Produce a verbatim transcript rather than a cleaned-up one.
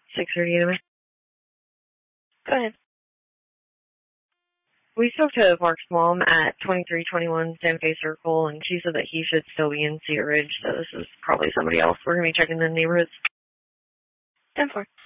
six thirty either way. Go ahead. We spoke to Mark's mom at twenty-three twenty-one Santa Fe Circle, and she said that he should still be in Cedar Ridge, so this is probably somebody else. We're going to be checking the neighborhoods. ten four.